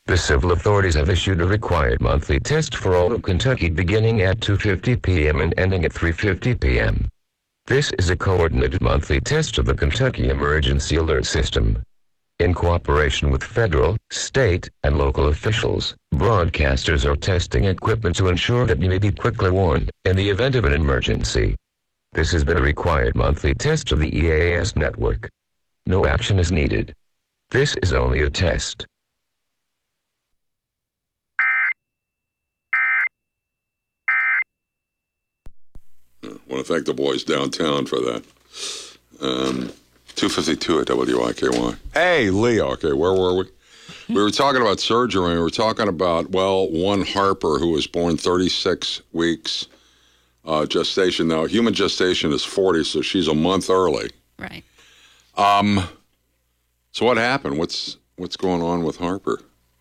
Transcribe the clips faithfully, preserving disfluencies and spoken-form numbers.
The civil authorities have issued a required monthly test for all of Kentucky beginning at two fifty p.m. and ending at three fifty p.m. This is a coordinated monthly test of the Kentucky Emergency Alert System. In cooperation with federal, state, and local officials, broadcasters are testing equipment to ensure that you may be quickly warned in the event of an emergency. This has been a required monthly test of the E A S network. No action is needed. This is only a test. I want to thank the boys downtown for that. Um, two fifty-two at W I K Y. Hey, Lee. Okay, where were we? We were talking about surgery. We were talking about, well, one Harper who was born thirty-six weeks uh, gestation. Now, human gestation is forty, so she's a month early. Right. Um. So what happened? What's what's going on with Harper?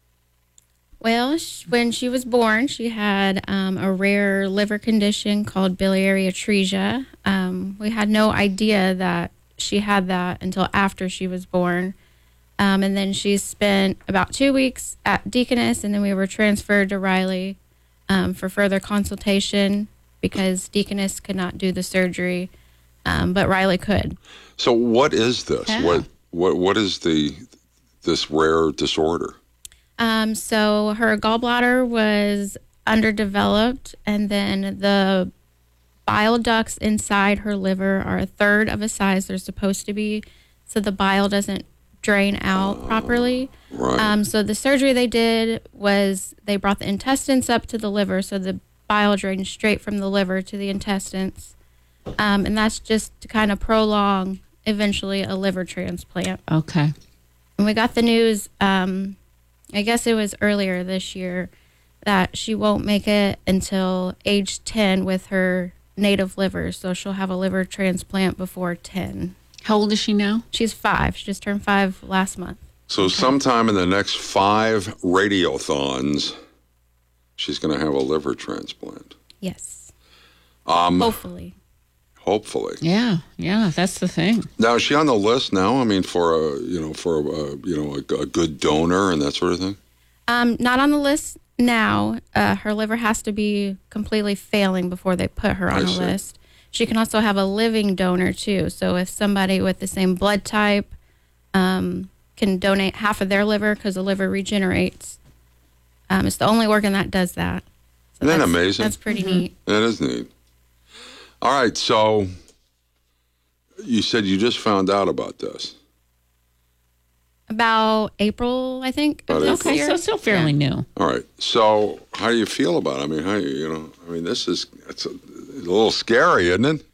Well, sh- when she was born, she had um, a rare liver condition called biliary atresia. Um, we had no idea that she had that until after she was born. Um, and then she spent about two weeks at Deaconess, and then we were transferred to Riley um, for further consultation because Deaconess could not do the surgery, um, but Riley could. So what is this? Yeah. What what what is the this rare disorder? Um, so her gallbladder was underdeveloped, and then the bile ducts inside her liver are a third of a size they're supposed to be, so the bile doesn't drain out uh, properly. Right. Um, so the surgery they did was they brought the intestines up to the liver, so the bile drained straight from the liver to the intestines, um, and that's just to kind of prolong eventually a liver transplant. Okay. And we got the news. Um, I guess it was earlier this year that she won't make it until age ten with her native liver. So she'll have a liver transplant before ten. How old is she now? She's five. She just turned five last month. So okay. Sometime in the next five radiothons, she's going to have a liver transplant. Yes. Um, hopefully. Hopefully. Yeah, yeah, that's the thing. Now, is she on the list now? I mean, for a you know for a, you know a, a good donor and that sort of thing. Um, not on the list now. Uh, her liver has to be completely failing before they put her on I the see. list. She can also have a living donor too. So if somebody with the same blood type um, can donate half of their liver because the liver regenerates, um, it's the only organ that does that. So Isn't that that's, amazing? That's pretty Mm-hmm. neat. That is neat. All right, so you said you just found out about this. About April, I think. Of About this April. Okay, year. so still fairly Yeah. new. All right, so how do you feel about it? I mean, how you you know? I mean, this is it's a, it's a little scary, isn't it?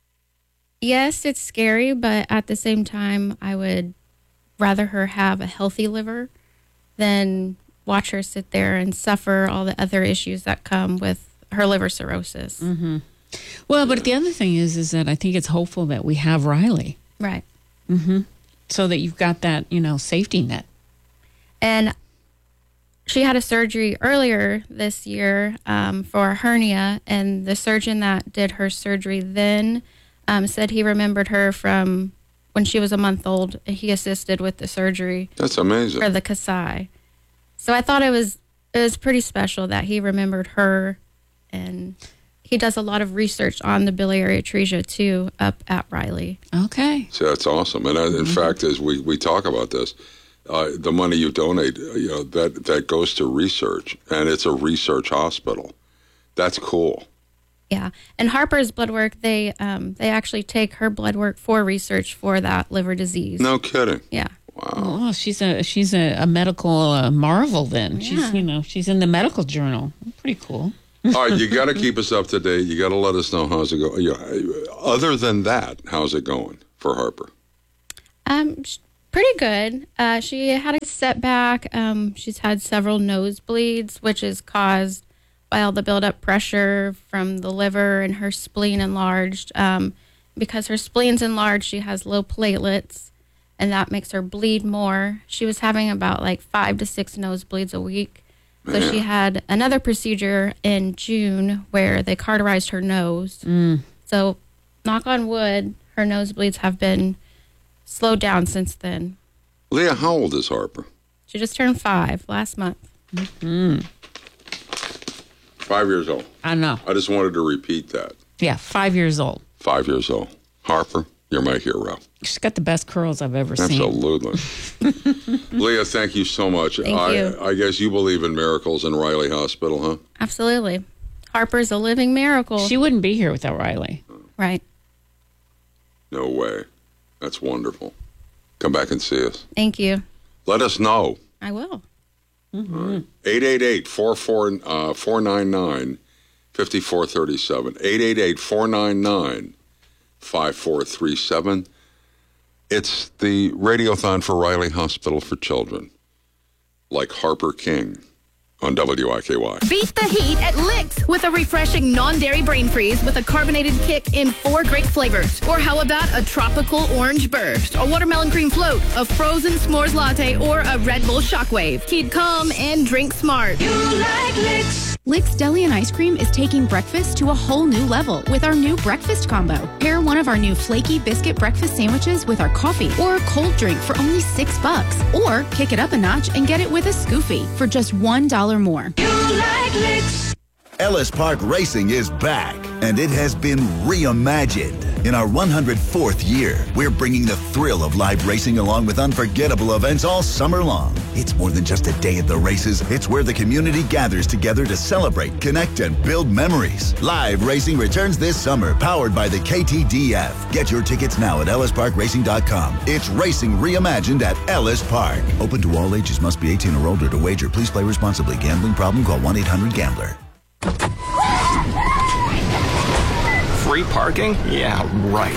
Yes, it's scary, but at the same time, I would rather her have a healthy liver than watch her sit there and suffer all the other issues that come with her liver cirrhosis. Mm-hmm. Well, but the other thing is, is that I think it's hopeful that we have Riley. Right. Mm-hmm. So that you've got that, you know, safety net. And she had a surgery earlier this year um, for a hernia, and the surgeon that did her surgery then um, said he remembered her from when she was a month old. He assisted with the surgery. That's amazing. For the Kasai. So I thought it was it was pretty special that he remembered her, and he does a lot of research on the biliary atresia too up at Riley. Okay. So that's awesome. And uh, in mm-hmm. fact, as we, we talk about this, uh, the money you donate, uh, you know, that, that goes to research, and it's a research hospital. That's cool. Yeah. And Harper's blood work, they um, they actually take her blood work for research for that liver disease. No kidding. Yeah. Wow. Oh, she's a she's a, a medical uh, marvel then. Yeah. She's, you know, she's in the medical journal. Pretty cool. All right, you got to keep us up to date. You got to let us know how's it going. You know, other than that, how's it going for Harper? Um, pretty good. Uh, she had a setback. Um, she's had several nosebleeds, which is caused by all the buildup pressure from the liver and her spleen enlarged. Um, because her spleen's enlarged, she has low platelets, and that makes her bleed more. She was having about like five to six nosebleeds a week. So she had another procedure in June where they cauterized her nose. Mm. So, knock on wood, her nosebleeds have been slowed down since then. Leah, how old is Harper? She just turned five last month. Mm-hmm. Five years old. I know. I just wanted to repeat that. Yeah, five years old. Five years old. Harper, you're my hero. She's got the best curls I've ever seen. Absolutely. Leah, thank you so much. Thank I, you. I guess you believe in miracles in Riley Hospital, huh? Absolutely. Harper's a living miracle. She wouldn't be here without Riley. Right. No way. That's wonderful. Come back and see us. Thank you. Let us know. I will. Mm-hmm. eight eight eight, four nine nine, five four three seven. eight eight eight, four nine nine, five four three seven. It's the Radiothon for Riley Hospital for Children, like Harper King on W I K Y. Beat the heat at Licks with a refreshing non-dairy brain freeze with a carbonated kick in four great flavors. Or how about a tropical orange burst, a watermelon cream float, a frozen s'mores latte, or a Red Bull shockwave. Kid, come and drink smart. You like Licks. Licks Deli and Ice Cream is taking breakfast to a whole new level with our new breakfast combo. Pair one of our new flaky biscuit breakfast sandwiches with our coffee or a cold drink for only six bucks. Or kick it up a notch and get it with a Scoofy for just one dollar more. You like Licks. Ellis Park Racing is back, and it has been reimagined. In our one hundred fourth year, we're bringing the thrill of live racing along with unforgettable events all summer long. It's more than just a day at the races. It's where the community gathers together to celebrate, connect, and build memories. Live racing returns this summer, powered by the K T D F. Get your tickets now at ellis park racing dot com. It's racing reimagined at Ellis Park. Open to all ages. Must be eighteen or older to wager. Please play responsibly. Gambling problem? Call one eight hundred gambler. Free parking? Yeah, right.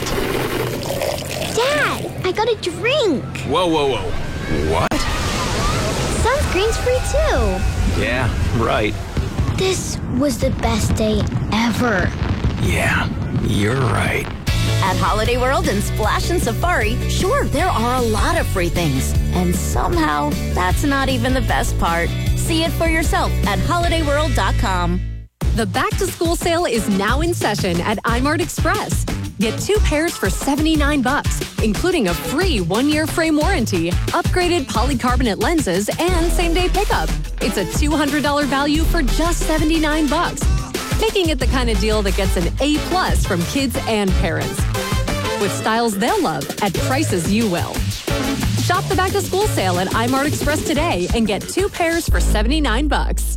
Dad, I got a drink. Whoa, whoa, whoa. What? Sunscreen's free too. Yeah, right. This was the best day ever. Yeah, you're right. At Holiday World and Splash and Safari, sure, there are a lot of free things. And somehow, that's not even the best part. See it for yourself at holiday world dot com. The back-to-school sale is now in session at iMart Express. Get two pairs for seventy-nine bucks, including a free one-year frame warranty, upgraded polycarbonate lenses, and same-day pickup. It's a two hundred dollars value for just seventy-nine bucks, making it the kind of deal that gets an A plus from kids and parents. With styles they'll love at prices you will. Shop the back-to-school sale at iMart Express today and get two pairs for seventy-nine bucks.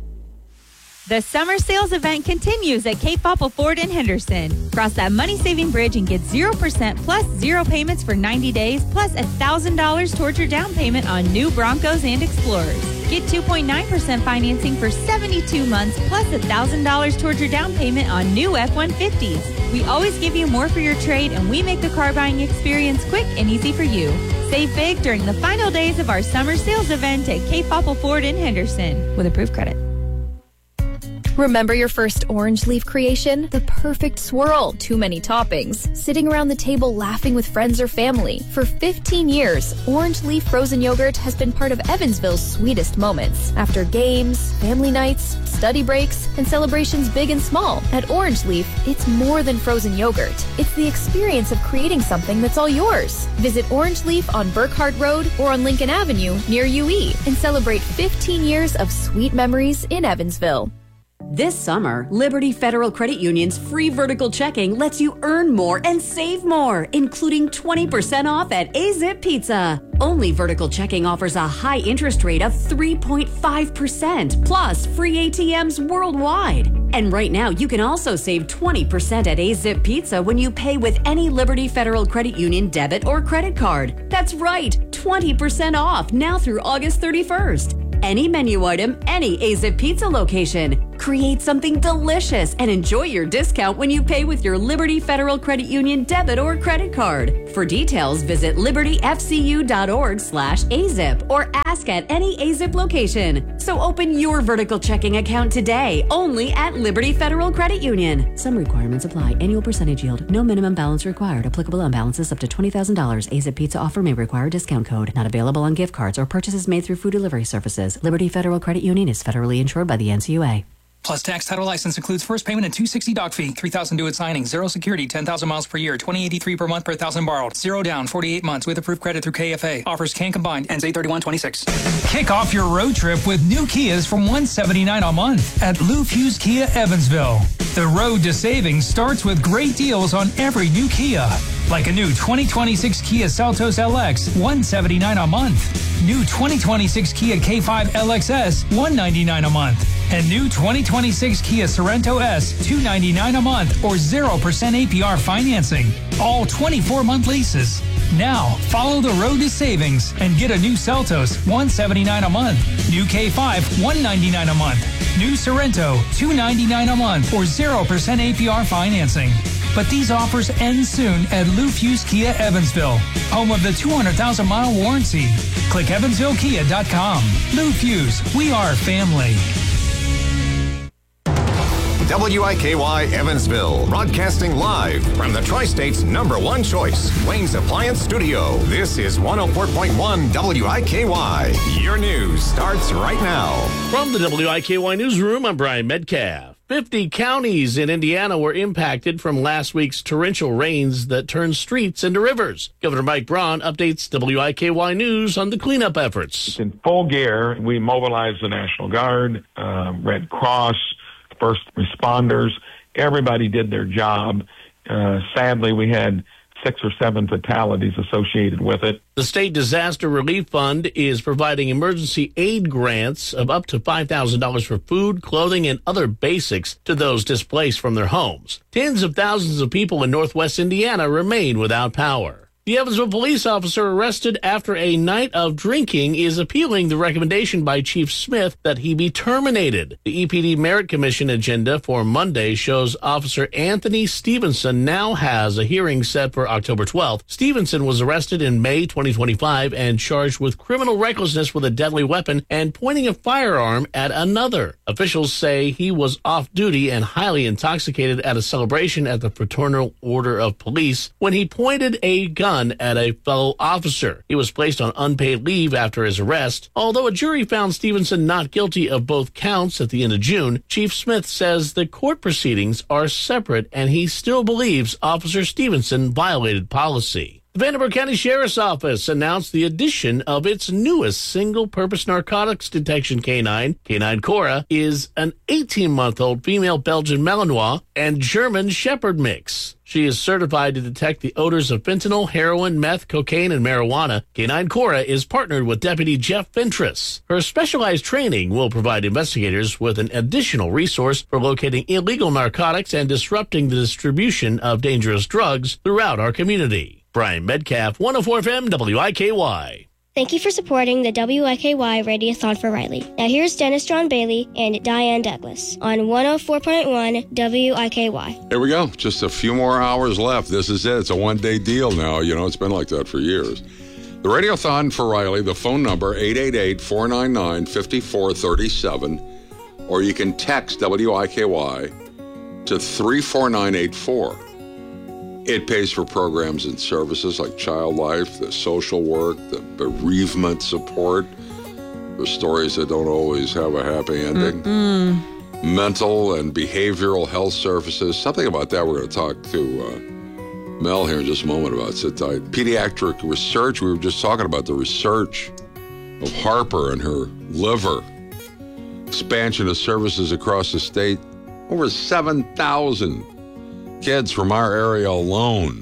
The summer sales event continues at Cape Popple Ford in Henderson. Cross that money-saving bridge and get zero percent plus zero payments for ninety days, plus one thousand dollars towards your down payment on new Broncos and Explorers. Get two point nine percent financing for seventy-two months, plus one thousand dollars towards your down payment on new F one fifties. We always give you more for your trade, and we make the car buying experience quick and easy for you. Save big during the final days of our summer sales event at Cape Popple Ford in Henderson with approved credit. Remember your first orange leaf creation? The perfect swirl, too many toppings, sitting around the table laughing with friends or family. For fifteen years, Orange Leaf frozen yogurt has been part of Evansville's sweetest moments. After games, family nights, study breaks, and celebrations big and small, at Orange Leaf, it's more than frozen yogurt. It's the experience of creating something that's all yours. Visit Orange Leaf on Burkhart Road or on Lincoln Avenue near U E and celebrate fifteen years of sweet memories in Evansville. This summer, Liberty Federal Credit Union's free vertical checking lets you earn more and save more, including twenty percent off at A-Zip Pizza. Only vertical checking offers a high interest rate of three point five percent, plus free A T Ms worldwide. And right now, you can also save twenty percent at A-Zip Pizza when you pay with any Liberty Federal Credit Union debit or credit card. That's right, twenty percent off now through August thirty-first. Any menu item, any A-Zip Pizza location. Create something delicious and enjoy your discount when you pay with your Liberty Federal Credit Union debit or credit card. For details, visit libertyfcu.org slash AZIP or ask at any A-Zip location. So open your vertical checking account today, only at Liberty Federal Credit Union. Some requirements apply. Annual percentage yield. No minimum balance required. Applicable on balances up to twenty thousand dollars. A-Zip Pizza offer may require discount code. Not available on gift cards or purchases made through food delivery services. Liberty Federal Credit Union is federally insured by the N C U A. Plus tax, title, license includes first payment and two hundred sixty dollars doc fee, three thousand dollars due at signing, zero security, ten thousand miles per year, twenty eighty-three per month per thousand borrowed, zero down, forty-eight months with approved credit through K F A. Offers can combine, ends eight thirty-one twenty-six. Kick off your road trip with new Kias from one hundred seventy-nine dollars a month at Lou Fuse Kia Evansville. The road to savings starts with great deals on every new Kia. Like a new twenty twenty-six Kia Seltos L X, one hundred seventy-nine dollars a month. New twenty twenty-six Kia K five L X S, one hundred ninety-nine dollars a month. And new twenty twenty-six Kia Sorento S, two hundred ninety-nine dollars a month or zero percent A P R financing. All twenty-four month leases. Now, follow the road to savings and get a new Seltos, one hundred seventy-nine dollars a month. New K five, one hundred ninety-nine dollars a month. New Sorento, two hundred ninety-nine dollars a month or zero percent A P R financing. But these offers end soon at Lou Fuse Kia Evansville, home of the two hundred thousand mile warranty. Click evansville kia dot com. Lou Fuse, we are family. W I K Y Evansville, broadcasting live from the Tri-State's number one choice, Wayne's Appliance Studio. This is one oh four point one W I K Y. Your news starts right now. From the W I K Y Newsroom, I'm Brian Metcalf. fifty counties in Indiana were impacted from last week's torrential rains that turned streets into rivers. Governor Mike Braun updates W I K Y News on the cleanup efforts. It's in full gear. We mobilized the National Guard, uh, Red Cross, first responders. Everybody did their job. Uh, sadly, we had six or seven fatalities associated with it. The State Disaster Relief Fund is providing emergency aid grants of up to five thousand dollars for food, clothing, and other basics to those displaced from their homes. Tens of thousands of people in northwest Indiana remain without power. The Evansville police officer arrested after a night of drinking is appealing the recommendation by Chief Smith that he be terminated. The E P D Merit Commission agenda for Monday shows Officer Anthony Stevenson now has a hearing set for October twelfth. Stevenson was arrested in May twenty twenty-five and charged with criminal recklessness with a deadly weapon and pointing a firearm at another. Officials say he was off duty and highly intoxicated at a celebration at the Fraternal Order of Police when he pointed a gun at a fellow officer. He was placed on unpaid leave after his arrest. Although a jury found Stevenson not guilty of both counts at the end of June, Chief Smith says the court proceedings are separate and he still believes Officer Stevenson violated policy. The Vanderbilt County Sheriff's Office announced the addition of its newest single-purpose narcotics detection canine. Canine Cora is an eighteen-month-old female Belgian Malinois and German Shepherd mix. She is certified to detect the odors of fentanyl, heroin, meth, cocaine, and marijuana. Canine Cora is partnered with Deputy Jeff Fentress. Her specialized training will provide investigators with an additional resource for locating illegal narcotics and disrupting the distribution of dangerous drugs throughout our community. Brian Metcalf, one oh four F M W I K Y. Thank you for supporting the W I K Y Radiothon for Riley. Now here's Dennis John Bailey and Diane Douglas on one oh four point one W I K Y. Here we go. Just a few more hours left. This is it. It's a one-day deal now. You know, it's been like that for years. The Radiothon for Riley, the phone number, eight eight eight, four nine nine, five four three seven, or you can text W I K Y to three four nine eight four. It pays for programs and services like Child Life, the social work, the bereavement support, for stories that don't always have a happy ending, Mm-mm. mental and behavioral health services. Something about that we're going to talk to uh, Mel here in just a moment about. Sit tight. Pediatric research, we were just talking about the research of Harper and her liver. Expansion of services across the state. Over seven thousand kids from our area alone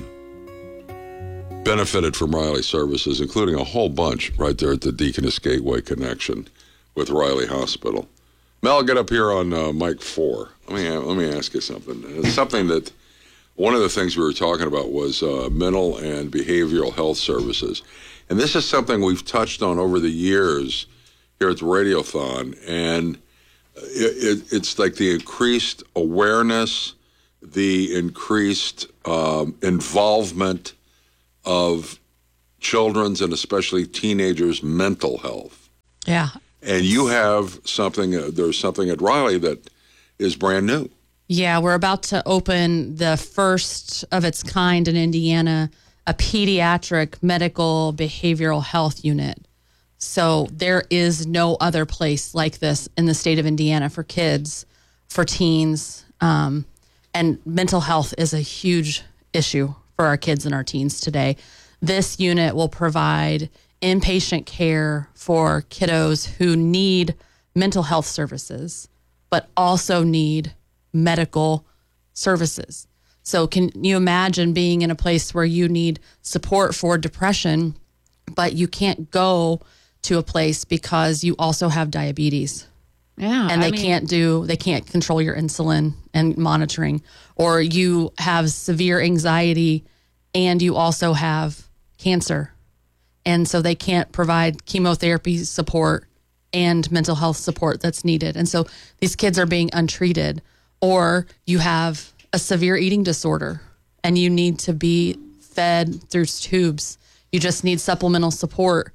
benefited from Riley services, including a whole bunch right there at the Deaconess Gateway connection with Riley Hospital. Mel, get up here on uh, mic four. Let me let me ask you something. It's something that one of the things we were talking about was uh, mental and behavioral health services, and this is something we've touched on over the years here at the Radiothon, and it, it, it's like the increased awareness, the increased um, involvement of children's and especially teenagers' mental health. Yeah. And you have something, uh, there's something at Riley that is brand new. Yeah, we're about to open the first of its kind in Indiana, a pediatric medical behavioral health unit. So there is no other place like this in the state of Indiana for kids for teens. Um, and mental health is a huge issue for our kids and our teens today. This unit will provide inpatient care for kiddos who need mental health services, but also need medical services. So can you imagine being in a place where you need support for depression, but you can't go to a place because you also have diabetes? Yeah. And they I mean, can't do, they can't control your insulin and monitoring, or you have severe anxiety and you also have cancer. And so they can't provide chemotherapy support and mental health support that's needed. And so these kids are being untreated, or you have a severe eating disorder and you need to be fed through tubes. You just need supplemental support.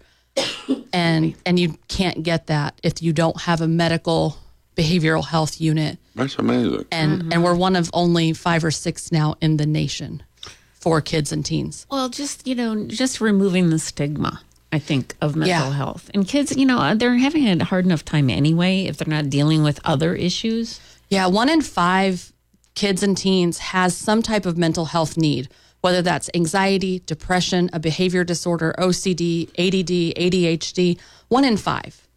And and you can't get that if you don't have a medical behavioral health unit. That's amazing. And Mm-hmm. and we're one of only five or six now in the nation for kids and teens. Well, just, you know, just removing the stigma, I think, of mental Yeah. health. And kids, you know, they're having a hard enough time anyway if they're not dealing with other issues. Yeah, one in five kids and teens has some type of mental health need, whether that's anxiety, depression, a behavior disorder, O C D, A D D, A D H D, one in five.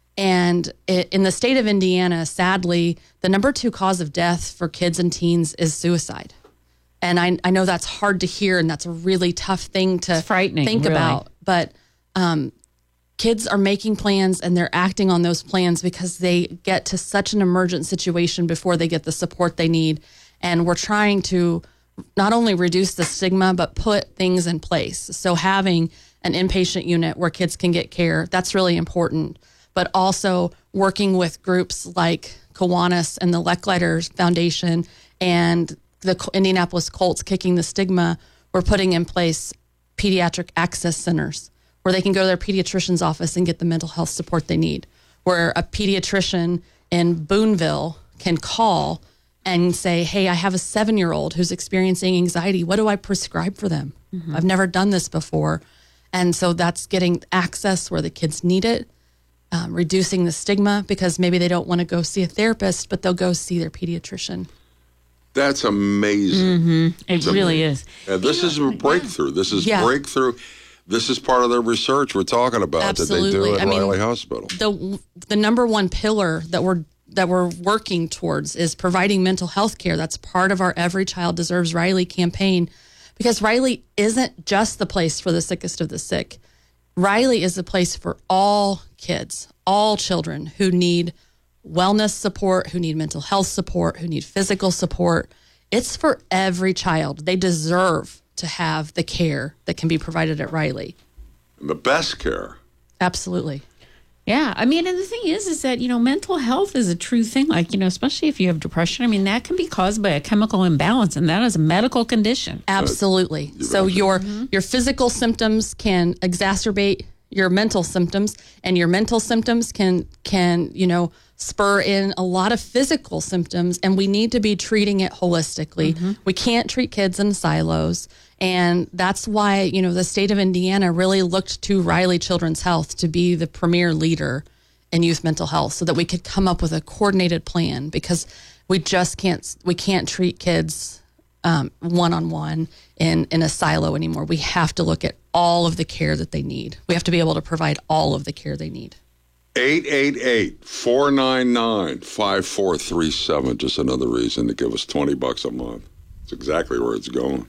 And i- in the state of Indiana, sadly, the number two cause of death for kids and teens is suicide. And I, I know that's hard to hear, and that's a really tough thing to frightening, think really. about. But um, kids are making plans and they're acting on those plans because they get to such an emergent situation before they get the support they need. And we're trying to not only reduce the stigma, but put things in place. So having an inpatient unit where kids can get care, that's really important. But also working with groups like Kiwanis and the Lecklider Foundation and the Indianapolis Colts Kicking the Stigma, we're putting in place pediatric access centers where they can go to their pediatrician's office and get the mental health support they need, where a pediatrician in Boonville can call and say, hey, I have a seven-year-old who's experiencing anxiety. What do I prescribe for them? Mm-hmm. I've never done this before. And so that's getting access where the kids need it, um, reducing the stigma because maybe they don't want to go see a therapist, but they'll go see their pediatrician. That's amazing. Mm-hmm. It It's really amazing. is. Yeah, this is a breakthrough. This is Yeah. breakthrough. This is part of the research we're talking about Absolutely. that they do at I mean, Riley Hospital. The the number one pillar that we're that we're working towards is providing mental health care. That's part of our Every Child Deserves Riley campaign, because Riley isn't just the place for the sickest of the sick. Riley is the place for all kids, all children who need wellness support, who need mental health support, who need physical support. It's for every child. They deserve to have the care that can be provided at Riley. And the best care. Absolutely. Yeah, I mean, and the thing is, is that, you know, mental health is a true thing. Like, you know, especially if you have depression, I mean, that can be caused by a chemical imbalance, and that is a medical condition. Absolutely. So your your physical symptoms can exacerbate your mental symptoms, and your mental symptoms can can, you know, spur in a lot of physical symptoms, and we need to be treating it holistically. Mm-hmm. We can't treat kids in silos. And that's why, you know, the state of Indiana really looked to Riley Children's Health to be the premier leader in youth mental health so that we could come up with a coordinated plan, because we just can't, we can't treat kids um, one-on-one in, in a silo anymore. We have to look at all of the care that they need. We have to be able to provide all of the care they need. eight eight eight, four nine nine, five four three seven. Just another reason to give us twenty bucks a month. It's exactly where it's going.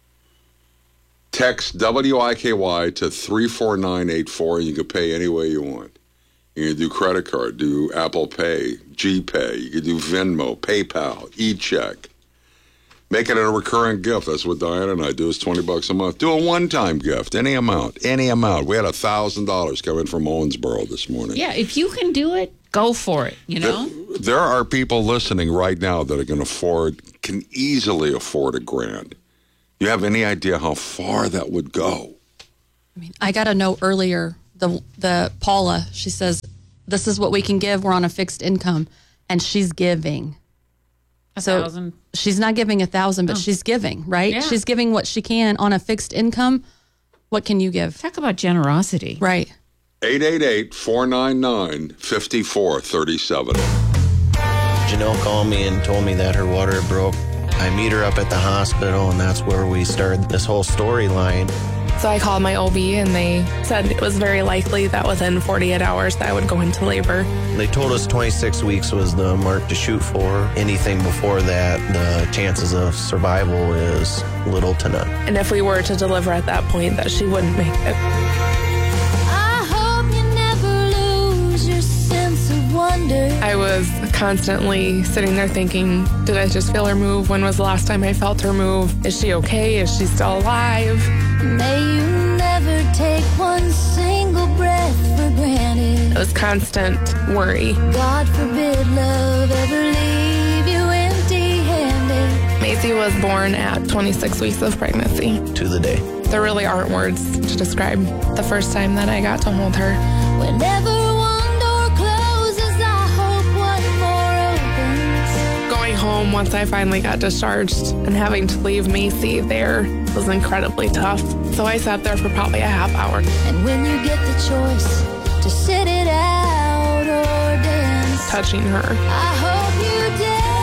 Text W I K Y to three four nine eight four, and you can pay any way you want. You can do credit card, do Apple Pay, G-Pay. You can do Venmo, PayPal, e-check. Make it a recurring gift. That's what Diana and I do, is twenty bucks a month. Do a one-time gift, any amount, any amount. We had one thousand dollars coming from Owensboro this morning. Yeah, if you can do it, go for it, you know? There, there are people listening right now that are going to afford, can easily afford a grand. You have any idea how far that would go? I got a note earlier, the the Paula, she says, this is what we can give. We're on a fixed income. And she's giving. A so thousand. She's not giving a thousand, but Oh. she's giving, right? Yeah. She's giving what she can on a fixed income. What can you give? Talk about generosity. Right. eight eight eight, four nine nine, five four three seven. Janelle called me and told me that her water broke. I meet her up at the hospital, and that's where we started this whole storyline. So I called my O B, and they said it was very likely that within forty-eight hours that I would go into labor. They told us twenty-six weeks was the mark to shoot for. Anything before that, the chances of survival is little to none. And if we were to deliver at that point, that she wouldn't make it. I hope you never lose your sense of wonder. I was constantly sitting there thinking, did I just feel her move? When was the last time I felt her move? Is she okay? Is she still alive? May you never take one single breath for granted. It was constant worry. God forbid love ever leave you empty-handed. Macy was born at twenty-six weeks of pregnancy. To the day. There really aren't words to describe the first time that I got to hold her. Whenever one door closes, I hope one more opens. Going home once I finally got discharged and having to leave Macy there was incredibly tough. So I sat there for probably a half hour. And when you get the choice to sit it out or dance, touching her. I hope you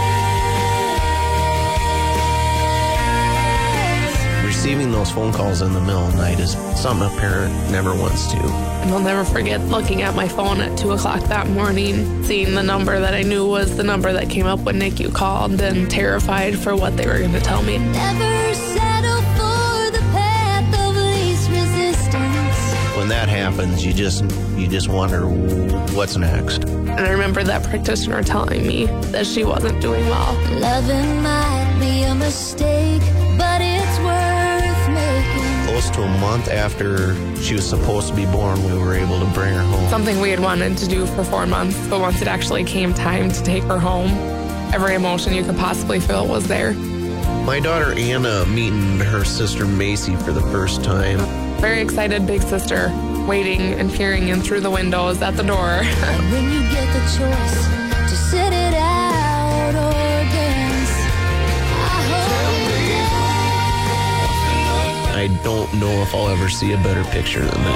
dance. Receiving those phone calls in the middle of the night is something a parent never wants to. And I'll never forget looking at my phone at two o'clock that morning, seeing the number that I knew was the number that came up when N I C U called, and terrified for what they were going to tell me. Never settle for the path of least resistance. When that happens, you just you just wonder what's next. And I remember that practitioner telling me that she wasn't doing well. Loving might be a mistake, but it's worth making. Close to a month after she was supposed to be born, we were able to bring her home. Something we had wanted to do for four months, but once it actually came time to take her home, every emotion you could possibly feel was there. My daughter Anna meeting her sister Macy for the first time. Very excited big sister, waiting and peering in through the windows at the door. When you get the choice to sit it out or dance, I hope you dance. I don't know if I'll ever see a better picture than that.